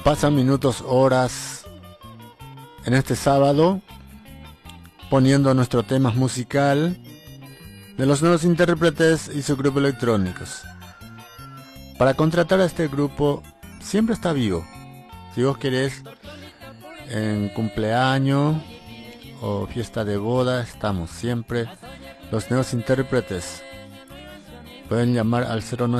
pasan minutos, horas en este sábado poniendo nuestro tema musical de los Nuevos Intérpretes y su grupo Electrónicos. Para contratar a este grupo siempre está vivo. Si vos querés en cumpleaños o fiesta de boda, estamos siempre los Nuevos Intérpretes. Pueden llamar al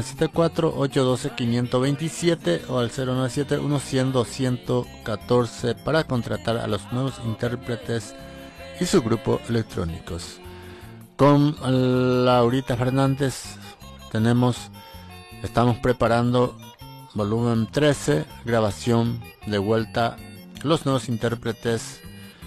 0974-812-527 o al 0971-100-214 para contratar a los Nuevos Intérpretes y su grupo Electrónicos. Con Laurita Fernández estamos preparando volumen 13, grabación de vuelta, los Nuevos Intérpretes.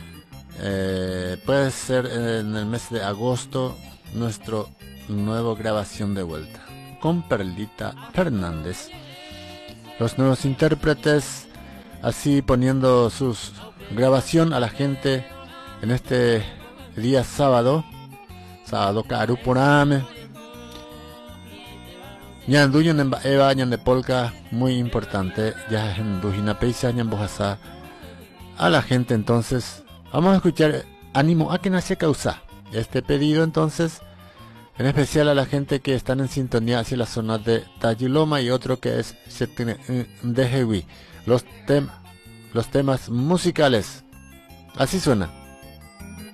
Puede ser en el mes de agosto nuestro nueva grabación de vuelta con Perlita Fernández, los Nuevos Intérpretes, así poniendo sus grabación a la gente en este día sábado Karuporame Ñanduyan en Eva Ñan de Polka, muy importante, ya en Dujina Peisa Ñan Bojasa a la gente. Entonces vamos a escuchar Ánimo a que nace causa este pedido, entonces en especial a la gente que están en sintonía hacia la zona de Tayiloma y otro que es Dejewi. Los temas musicales así suena.